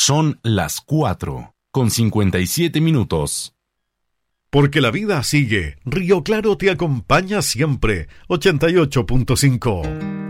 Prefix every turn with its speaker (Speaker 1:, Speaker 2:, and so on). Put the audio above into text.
Speaker 1: Son las 4:57.
Speaker 2: Porque la vida sigue. Río Claro te acompaña siempre. 88.5.